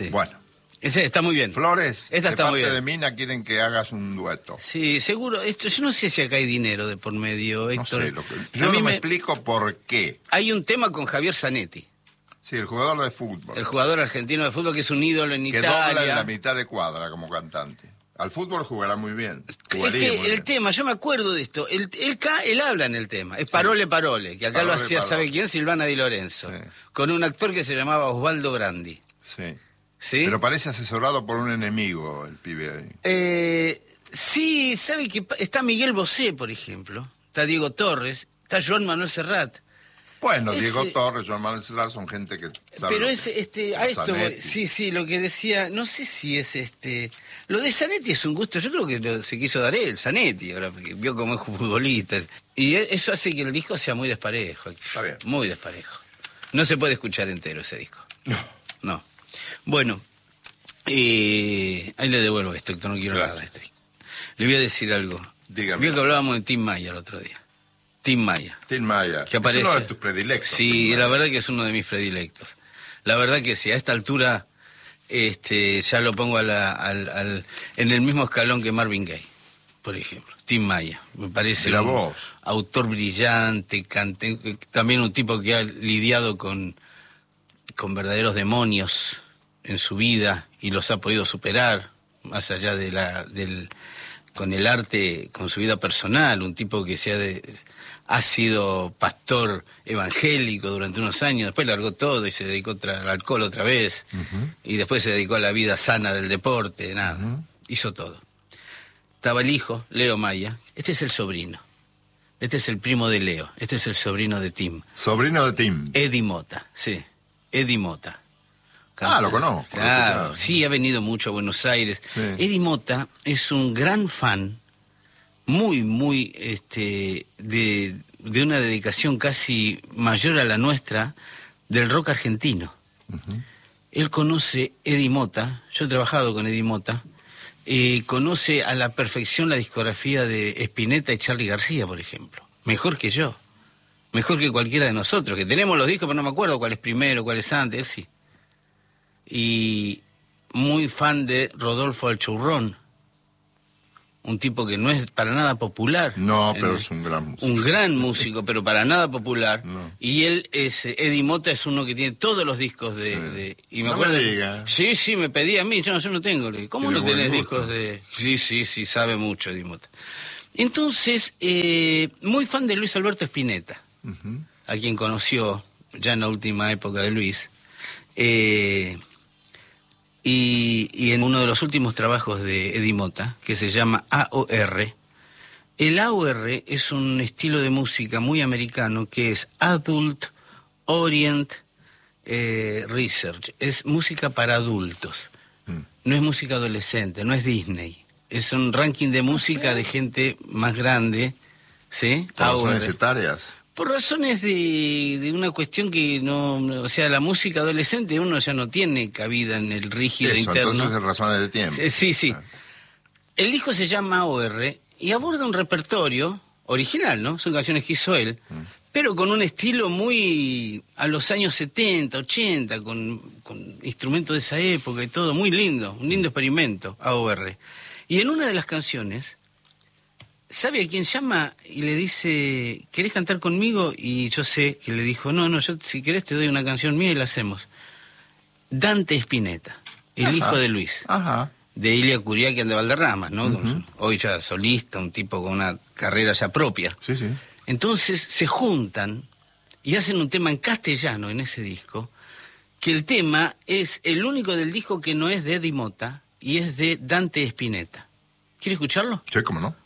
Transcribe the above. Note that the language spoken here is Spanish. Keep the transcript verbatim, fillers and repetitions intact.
Sí. Bueno. Ese está muy bien. Flores, Esta de está parte muy bien. de Mina quieren que hagas un dueto. Sí, seguro. Esto, yo no sé si acá hay dinero de por medio, No Héctor. sé, lo que, A yo mí no me, me- explico por qué. Hay un tema con Javier Zanetti, Sí, el jugador de fútbol. el jugador argentino de fútbol que es un ídolo en que dobla en la Italia. mitad de cuadra como cantante. Al fútbol jugará muy bien. Es Jugaría que muy el bien. tema, yo me acuerdo de esto, él, él, ca- él habla en el tema, es Parole Parole, que acá lo Parole, hacía, Parole. ¿sabe quién? Silvana Di Lorenzo, Sí. con un actor que se llamaba Osvaldo Brandi. Sí. ¿Sí? Pero parece asesorado por un enemigo el pibe ahí. Eh, sí, ¿sabe que pa- está Miguel Bosé, por ejemplo? Está Diego Torres, está Joan Manuel Serrat. Bueno, Ese- Diego Torres, Joan Manuel Serrat son gente que sabe. Pero lo es, que- este, a esto, voy. Zanetti. sí, sí, lo que decía, no sé si es este, lo de Zanetti es un gusto, yo creo que lo, se quiso dar él, Zanetti, ahora, porque vio cómo es futbolista, y e- eso hace que el disco sea muy desparejo, Está bien. muy desparejo. No se puede escuchar entero ese disco. No. No. Bueno, eh, ahí le devuelvo esto, Héctor, no quiero Gracias. nada de este. Le voy a decir algo. Dígame. Vio que hablábamos de Tim Maya el otro día. Tim Maya. Tim Maya. Que aparece. Es uno de tus predilectos. Sí, Tim Maya. la verdad que es uno de mis predilectos. La verdad que sí, a esta altura este, ya lo pongo a la- al, al- en el mismo escalón que Marvin Gaye, por ejemplo. Tim Maya, me parece Mira un vos. autor brillante, cante- también un tipo que ha lidiado con, con verdaderos demonios en su vida y los ha podido superar, más allá de la, del, con el arte, con su vida personal, un tipo que se ha, de- ha sido pastor evangélico durante unos años, después largó todo y se dedicó otra- al alcohol otra vez, Ujú. y después se dedicó a la vida sana del deporte, nada, Ujú. hizo todo. Estaba el hijo, Leo Maya, este es el sobrino, este es el primo de Leo, este es el sobrino de Tim, Sobrino de Tim. Eddie Mota, sí, Eddie Mota. Ah, lo conozco, lo he Claro, escuchado. sí, ha venido mucho a Buenos Aires. Sí. Eddie Mota es un gran fan, muy, muy, este, de, de una dedicación casi mayor a la nuestra, del rock argentino. Ujú. Él conoce Eddie Mota, yo he trabajado con Eddie Mota, eh, conoce a la perfección la discografía de Spinetta y Charly García, por ejemplo. Mejor que yo, mejor que cualquiera de nosotros, que tenemos los discos, pero no me acuerdo cuál es primero, cuál es antes, él sí. Y muy fan de Rodolfo Alchurrón, un tipo que no es para nada popular. No, En pero el- es un gran músico. un gran músico, pero para nada popular. No. Y él es, eh, Eddie Mota es uno que tiene todos los discos de... Sí. de- y me No acuerdo, me diga. Sí, sí, me pedía a mí, yo no, yo no tengo. Le digo, ¿cómo Tiene no buen tenés gusto. discos de...? Sí, sí, sí, sabe mucho Eddie Mota. Entonces, eh, muy fan de Luis Alberto Spinetta, Ujú. a quien conoció ya en la última época de Luis. Eh, y, y en uno de los últimos trabajos de Eddie Mota, que se llama A O R, el A O R es un estilo de música muy americano que es Adult Orient eh, Research, es música para adultos, Mm. no es música adolescente, no es Disney, es un ranking de música de gente más grande, ¿sí? Por razones A O R. etarias. Por razones de, de una cuestión que no, no- o sea, la música adolescente uno ya no tiene cabida en el rígido Eso, interno. entonces es razones de tiempo. Eh, Sí, sí. Ah. El disco se llama A O R y aborda un repertorio original, ¿no? Son canciones que hizo él, Mm. pero con un estilo muy a los años setenta, ochenta, con, con instrumentos de esa época y todo, muy lindo, un lindo experimento, A O R. Y en una de las canciones, ¿sabe a quién llama y le dice, ¿querés cantar conmigo? Y yo sé que le dijo, no, no, yo si querés te doy una canción mía y la hacemos. Dante Spinetta, el Ajá. hijo de Luis, Ajá. de Ilia Curiaquian de Valderrama, ¿no? Ujú. Hoy ya solista, un tipo con una carrera ya propia. Sí, sí. Entonces se juntan y hacen un tema en castellano en ese disco, que el tema es el único del disco que no es de Eddie Mota y es de Dante Spinetta. ¿Quiere escucharlo? Sí, cómo no.